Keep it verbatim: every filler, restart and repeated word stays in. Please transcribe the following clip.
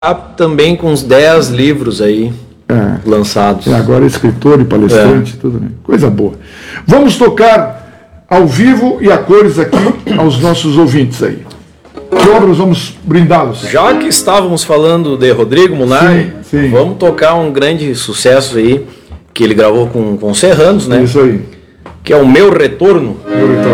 também com uns dez livros aí É. lançados. E agora é escritor e palestrante, É. tudo bem. Coisa boa. Vamos tocar ao vivo e a cores aqui aos nossos ouvintes aí. Que obras vamos brindá-los? Já que estávamos falando de Rodrigo Munari, Sim, sim. vamos tocar um grande sucesso aí, que ele gravou com, com Serranos, né? Isso aí. Que é o Meu Retorno. Eu, então,